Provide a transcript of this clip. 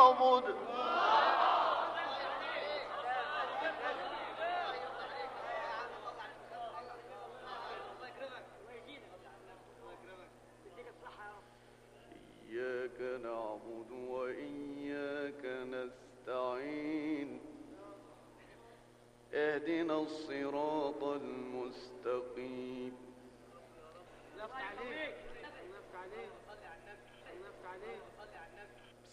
نعبد إياك نعبد وإياك نستعين اهدنا الصراط المستقيم. نفت عليك نفت عليك نفت عليك